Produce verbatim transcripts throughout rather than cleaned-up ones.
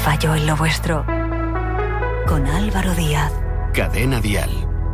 falló en lo vuestro? Con Álvaro Díaz. Cadena Dial.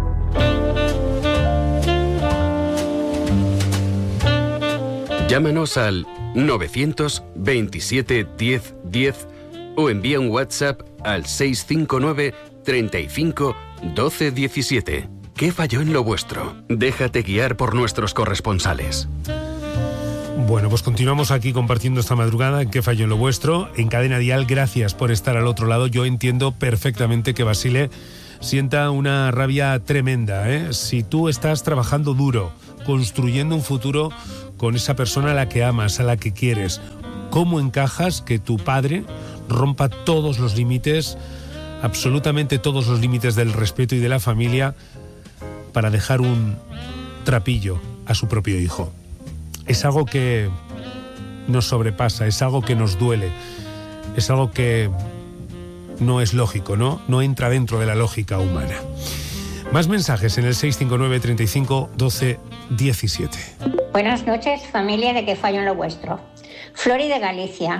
Llámanos al novecientos veintisiete diez diez o envía un WhatsApp al seis cinco nueve treinta y cinco doce diecisiete. ¿Qué falló en lo vuestro? Déjate guiar por nuestros corresponsales. Bueno, pues continuamos aquí compartiendo esta madrugada en ¿Qué falló en lo vuestro? En Cadena Dial, gracias por estar al otro lado. Yo entiendo perfectamente que Basile sienta una rabia tremenda, ¿eh? Si tú estás trabajando duro, construyendo un futuro con esa persona a la que amas, a la que quieres, ¿cómo encajas que tu padre rompa todos los límites, absolutamente todos los límites del respeto y de la familia, para dejar un trapillo a su propio hijo? Es algo que nos sobrepasa, es algo que nos duele, es algo que no es lógico, ¿no? No entra dentro de la lógica humana. Más mensajes en el seis cinco nueve treinta y cinco doce diecisiete. Buenas noches, familia de ¿Qué falló en lo vuestro? Flori de Galicia.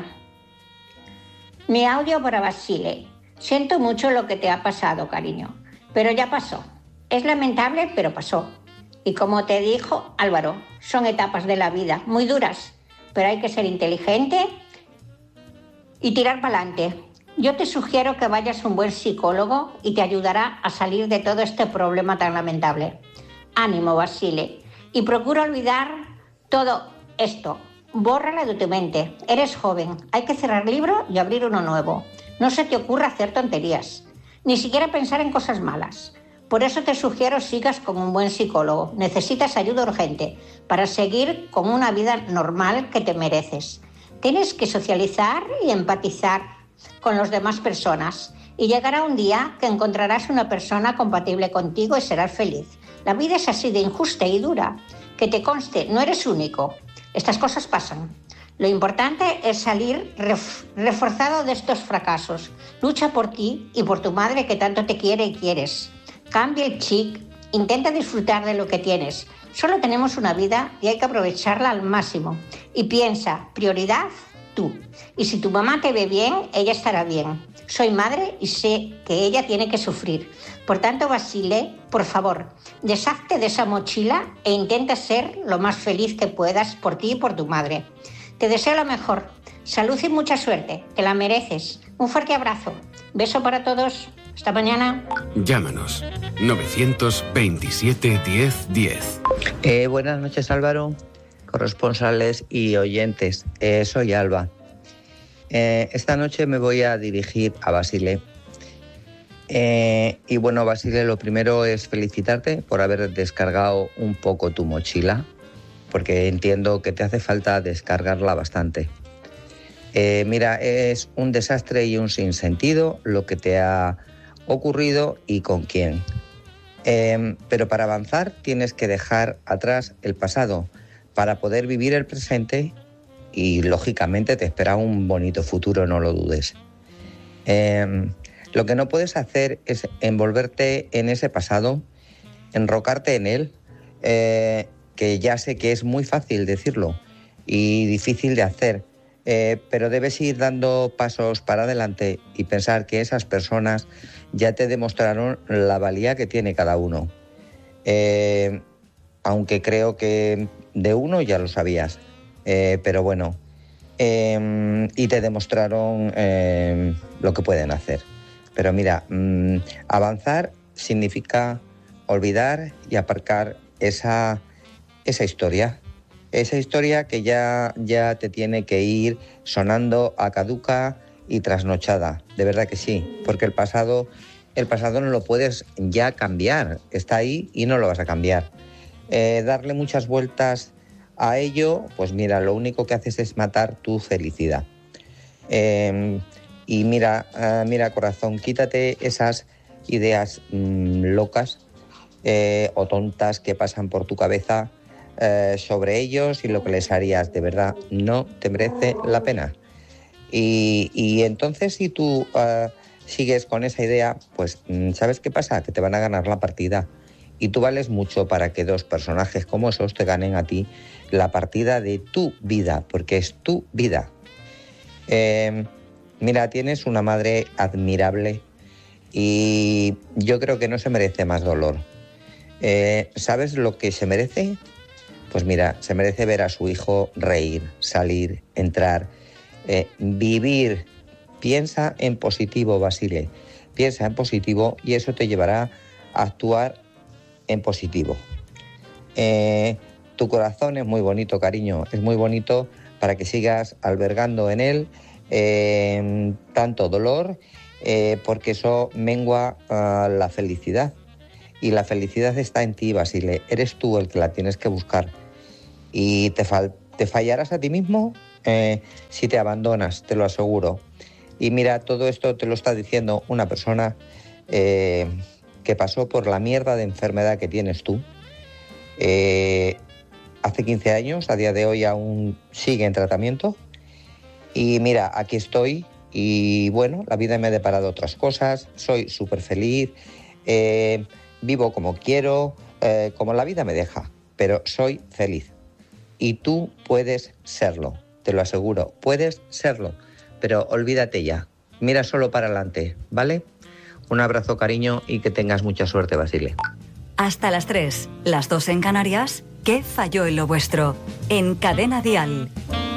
Mi audio para Basile. Siento mucho lo que te ha pasado, cariño, pero ya pasó. Es lamentable, pero pasó. Y como te dijo Álvaro, son etapas de la vida muy duras, pero hay que ser inteligente y tirar para adelante. Yo te sugiero que vayas a un buen psicólogo y te ayudará a salir de todo este problema tan lamentable. Ánimo, Basile, y procura olvidar todo esto. Bórrala de tu mente. Eres joven, hay que cerrar libro y abrir uno nuevo. No se te ocurra hacer tonterías, ni siquiera pensar en cosas malas. Por eso te sugiero sigas con un buen psicólogo. Necesitas ayuda urgente para seguir con una vida normal que te mereces. Tienes que socializar y empatizar con las demás personas y llegará un día que encontrarás una persona compatible contigo y serás feliz. La vida es así de injusta y dura. Que te conste, no eres único. Estas cosas pasan. Lo importante es salir ref- reforzado de estos fracasos. Lucha por ti y por tu madre que tanto te quiere y quieres. Cambia el chip, intenta disfrutar de lo que tienes. Solo tenemos una vida y hay que aprovecharla al máximo. Y piensa, prioridad, tú. Y si tu mamá te ve bien, ella estará bien. Soy madre y sé que ella tiene que sufrir. Por tanto, Basile, por favor, deshazte de esa mochila e intenta ser lo más feliz que puedas por ti y por tu madre. Te deseo lo mejor. Salud y mucha suerte, que la mereces. Un fuerte abrazo. Beso para todos. Hasta mañana. Llámanos novecientos veintisiete diez diez. Eh, buenas noches, Álvaro, corresponsales y oyentes. Eh, soy Alba. Eh, esta noche me voy a dirigir a Basile. Eh, y bueno, Basile, lo primero es felicitarte por haber descargado un poco tu mochila, porque entiendo que te hace falta descargarla bastante. Eh, mira, es un desastre y un sinsentido lo que te ha ocurrido y con quién. Eh, pero para avanzar tienes que dejar atrás el pasado para poder vivir el presente y, lógicamente, te espera un bonito futuro, no lo dudes. Eh, lo que no puedes hacer es envolverte en ese pasado, enrocarte en él, eh, que ya sé que es muy fácil decirlo y difícil de hacer, eh, pero debes ir dando pasos para adelante y pensar que esas personas ya te demostraron la valía que tiene cada uno. Eh, aunque creo que de uno ya lo sabías, eh, pero bueno, eh, y te demostraron eh, lo que pueden hacer. Pero mira, mmm, avanzar significa olvidar y aparcar esa, esa historia. Esa historia que ya, ya te tiene que ir sonando a caduca y trasnochada. De verdad que sí, porque el pasado, el pasado no lo puedes ya cambiar. Está ahí y no lo vas a cambiar. Eh, darle muchas vueltas a ello, pues mira, lo único que haces es matar tu felicidad. Eh, y mira, uh, mira, corazón, quítate esas ideas mmm, locas eh, o tontas que pasan por tu cabeza eh, sobre ellos y lo que les harías. De verdad, no te merece la pena. Y, y entonces, si tú uh, sigues con esa idea, pues ¿sabes qué pasa? Que te van a ganar la partida. Y tú vales mucho para que dos personajes como esos te ganen a ti la partida de tu vida, porque es tu vida. Eh, Mira, tienes una madre admirable y yo creo que no se merece más dolor. Eh, ¿Sabes lo que se merece? Pues mira, se merece ver a su hijo reír, salir, entrar, eh, vivir. Piensa en positivo, Basile. Piensa en positivo y eso te llevará a actuar en positivo. Eh, tu corazón es muy bonito, cariño. Es muy bonito para que sigas albergando en él eh, tanto dolor, eh, porque eso mengua uh, la felicidad. Y la felicidad está en ti, Basile. Eres tú el que la tienes que buscar. Y te, fal- te fallarás a ti mismo eh, si te abandonas, te lo aseguro. Y mira, todo esto te lo está diciendo una persona eh, que pasó por la mierda de enfermedad que tienes tú. Eh, hace quince años, a día de hoy aún sigue en tratamiento. Y mira, aquí estoy y bueno, la vida me ha deparado otras cosas. Soy súper feliz, eh, vivo como quiero, eh, como la vida me deja, pero soy feliz. Y tú puedes serlo, te lo aseguro, puedes serlo. Pero olvídate ya, mira solo para adelante, ¿vale? Un abrazo, cariño, y que tengas mucha suerte, Basile. Hasta las tres, las dos en Canarias, ¿qué falló en lo vuestro? En Cadena Dial.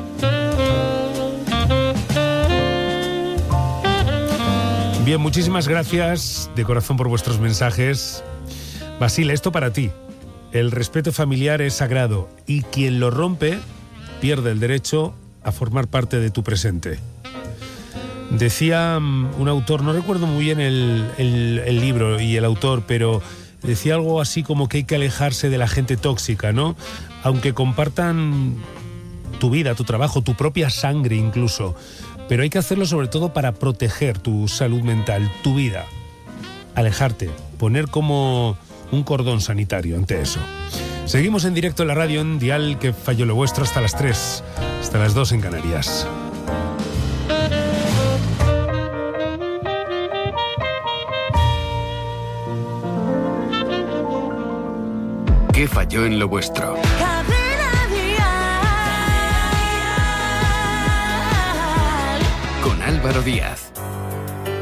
Bien, muchísimas gracias de corazón por vuestros mensajes. Basile, esto para ti. El respeto familiar es sagrado y quien lo rompe pierde el derecho a formar parte de tu presente. Decía um, un autor, no recuerdo muy bien el, el, el libro y el autor, pero decía algo así como que hay que alejarse de la gente tóxica, ¿no? Aunque compartan tu vida, tu trabajo, tu propia sangre incluso, pero hay que hacerlo sobre todo para proteger tu salud mental, tu vida. Alejarte, poner como un cordón sanitario ante eso. Seguimos en directo en la radio en Dial, que falló lo vuestro, hasta las tres, hasta las dos en Canarias. ¿Qué falló en lo vuestro? Con Álvaro Díaz.